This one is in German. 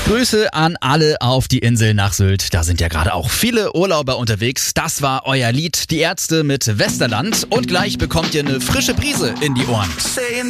Grüße an alle auf die Insel nach Sylt. Da sind ja gerade auch viele Urlauber unterwegs. Das war euer Lied, die Ärzte mit Westerland. Und gleich bekommt ihr eine frische Brise in die Ohren.